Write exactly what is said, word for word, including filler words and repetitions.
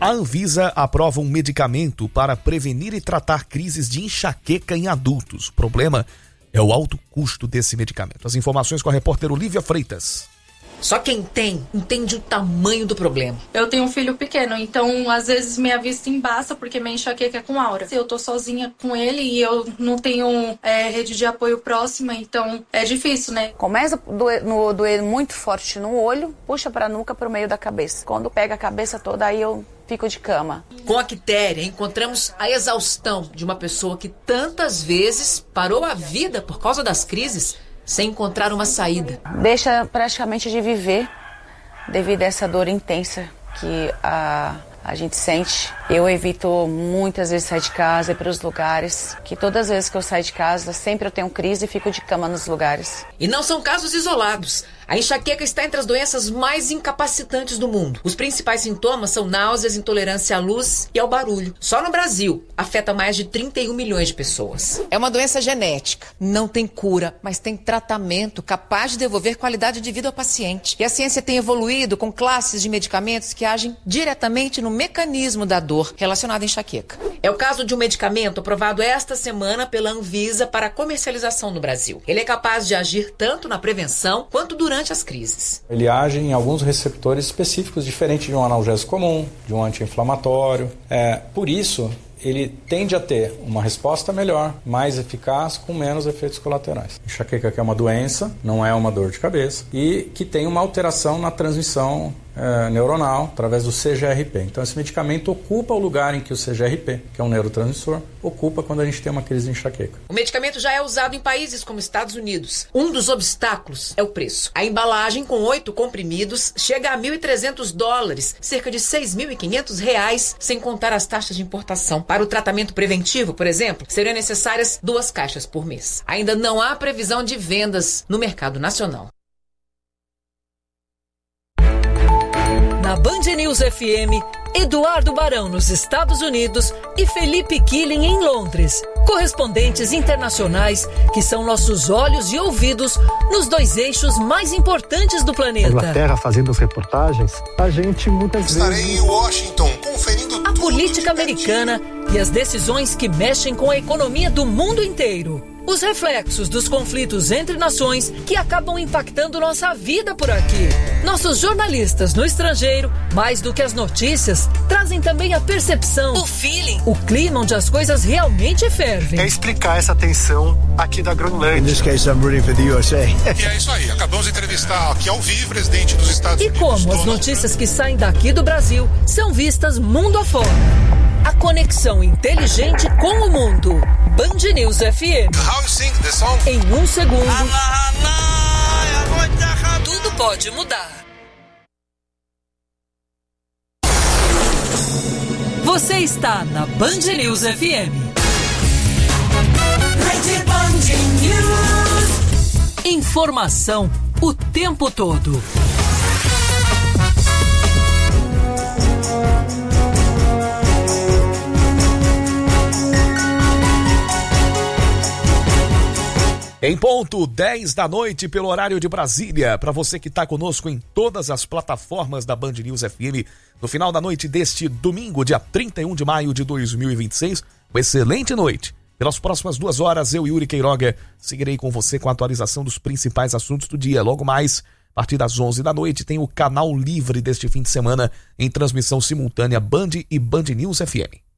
A Anvisa aprova um medicamento para prevenir e tratar crises de enxaqueca em adultos. O problema é o alto custo desse medicamento. As informações com a repórter Olívia Freitas. Só quem tem, entende o tamanho do problema. Eu tenho um filho pequeno, então às vezes minha vista embaça porque minha enxaqueca é com aura. Eu tô sozinha com ele e eu não tenho é, rede de apoio próxima, então é difícil, né? Começa a doer, no, doer muito forte no olho, puxa pra nuca, pro meio da cabeça. Quando pega a cabeça toda, aí eu fico de cama. Com a Quitéria, encontramos a exaustão de uma pessoa que tantas vezes parou a vida por causa das crises, sem encontrar uma saída. Deixa praticamente de viver devido a essa dor intensa que a, a gente sente. Eu evito muitas vezes sair de casa, ir para os lugares, que todas as vezes que eu saio de casa, sempre eu tenho crise e fico de cama nos lugares. E não são casos isolados. A enxaqueca está entre as doenças mais incapacitantes do mundo. Os principais sintomas são náuseas, intolerância à luz e ao barulho. Só no Brasil, afeta mais de trinta e um milhões de pessoas. É uma doença genética. Não tem cura, mas tem tratamento capaz de devolver qualidade de vida ao paciente. E a ciência tem evoluído com classes de medicamentos que agem diretamente no mecanismo da dor relacionada à enxaqueca. É o caso de um medicamento aprovado esta semana pela Anvisa para comercialização no Brasil. Ele é capaz de agir tanto na prevenção quanto durante as crises. Ele age em alguns receptores específicos, diferente de um analgésico comum, de um anti-inflamatório. É, por isso, ele tende a ter uma resposta melhor, mais eficaz, com menos efeitos colaterais. Enxaqueca que é uma doença, não é uma dor de cabeça, e que tem uma alteração na transmissão é, neuronal através do C G R P. Então esse medicamento ocupa o lugar em que o C G R P, que é um neurotransmissor, ocupa quando a gente tem uma crise de enxaqueca. O medicamento já é usado em países como Estados Unidos. Um dos obstáculos é o preço. A embalagem com oito comprimidos chega a mil e trezentos dólares, cerca de seis mil e quinhentos reais, sem contar as taxas de importação. Para o tratamento preventivo, por exemplo, seriam necessárias duas caixas por mês. Ainda não há previsão de vendas no mercado nacional. Na Band News F M, Eduardo Barão nos Estados Unidos e Felipe Killing em Londres. Correspondentes internacionais que são nossos olhos e ouvidos nos dois eixos mais importantes do planeta. Inglaterra fazendo as reportagens, a gente muitas Estarei vezes... Estarei em Washington conferindo a tudo política de americana e as decisões que mexem com a economia do mundo inteiro. Os reflexos dos conflitos entre nações que acabam impactando nossa vida por aqui. Nossos jornalistas no estrangeiro, mais do que as notícias, trazem também a percepção, o feeling, o clima onde as coisas realmente fervem. É explicar essa tensão aqui da Groenlândia. In this case, I'm rooting for the U S A. E é isso aí, acabamos de entrevistar aqui ao vivo o presidente dos Estados e Unidos. E como as notícias que saem daqui do Brasil são vistas mundo afora. A conexão inteligente com o mundo. Band News F M. How you sing the song? Em um segundo, tudo pode mudar. Você está na Band News F M. Rede Band News. Informação o tempo todo. Em ponto, dez da noite, pelo horário de Brasília, para você que está conosco em todas as plataformas da Band News F M, no final da noite deste domingo, dia trinta e um de maio de dois mil e vinte e seis, uma excelente noite. Pelas próximas duas horas, eu, Yuri Queiroga, seguirei com você com a atualização dos principais assuntos do dia. Logo mais, a partir das onze da noite, tem o canal livre deste fim de semana em transmissão simultânea Band e Band News F M.